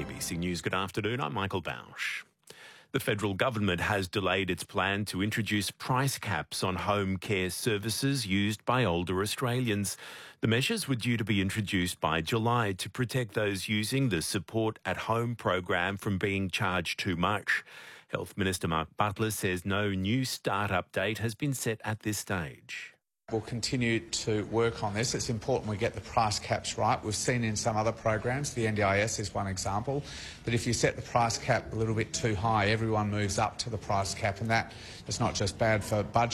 ABC News, good afternoon. I'm Michael Bausch. The federal government has delayed its plan to introduce price caps on home care services used by older Australians. The measures were due to be introduced by July to protect those using the Support at Home program from being charged too much. Health Minister Mark Butler says no new start-up date has been set at this stage. We'll continue to work on this. It's important we get the price caps right. We've seen in some other programs, the NDIS is one example, but if you set the price cap a little bit too high, everyone moves up to the price cap, and that is not just bad for budget.